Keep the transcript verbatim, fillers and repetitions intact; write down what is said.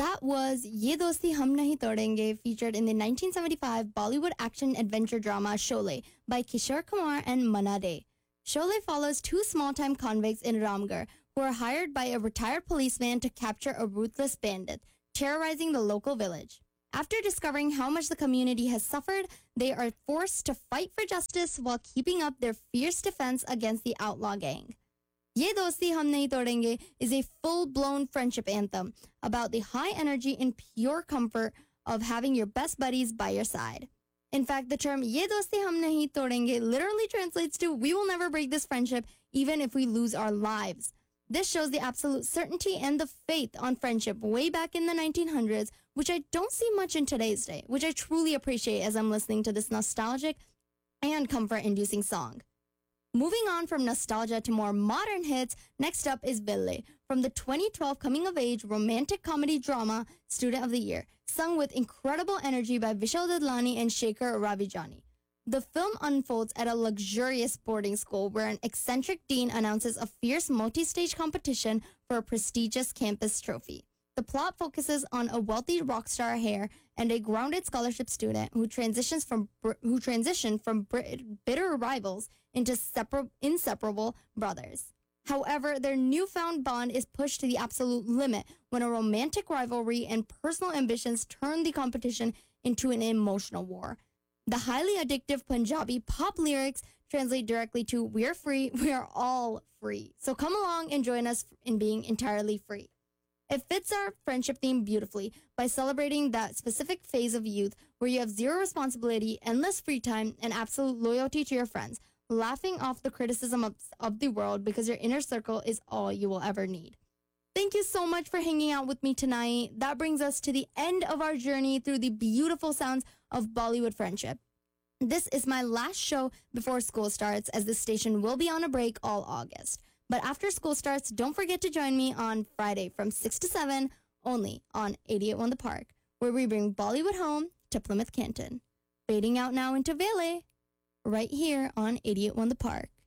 That was Ye Dosti Hum Nahi Todenge, featured in the nineteen seventy-five Bollywood action-adventure drama Sholay by Kishore Kumar and Manna Dey. Sholay follows two small-time convicts in Ramgarh who are hired by a retired policeman to capture a ruthless bandit, terrorizing the local village. After discovering how much the community has suffered, they are forced to fight for justice while keeping up their fierce defense against the outlaw gang. Ye Dosti Hum Nahi Todenge is a full-blown friendship anthem about the high energy and pure comfort of having your best buddies by your side. In fact, the term Ye Dosti Hum Nahi Todenge literally translates to "we will never break this friendship even if we lose our lives." This shows the absolute certainty and the faith on friendship way back in the nineteen hundreds, which I don't see much in today's day, which I truly appreciate as I'm listening to this nostalgic and comfort-inducing song. Moving on from nostalgia to more modern hits, next up is Bille from the twenty twelve coming-of-age romantic comedy drama Student of the Year, sung with incredible energy by Vishal Dadlani and Shekhar Ravijani. The film unfolds at a luxurious boarding school where an eccentric dean announces a fierce multi-stage competition for a prestigious campus trophy. The plot focuses on a wealthy rock star heir and a grounded scholarship student who transitions from who transition from bitter rivals into separ- inseparable brothers. However, their newfound bond is pushed to the absolute limit when a romantic rivalry and personal ambitions turn the competition into an emotional war. The highly addictive Punjabi pop lyrics translate directly to "We're free, we are all free." So come along and join us in being entirely free. It fits our friendship theme beautifully by celebrating that specific phase of youth where you have zero responsibility, endless free time, and absolute loyalty to your friends, laughing off the criticism of, of the world because your inner circle is all you will ever need. Thank you so much for hanging out with me tonight. That brings us to the end of our journey through the beautiful sounds of Bollywood friendship. This is my last show before school starts, as this station will be on a break all August. But after school starts, don't forget to join me on Friday from six to seven, only on eighty-eight point one The Park, where we bring Bollywood home to Plymouth Canton. Fading out now into Vele, right here on eighty-eight point one The Park.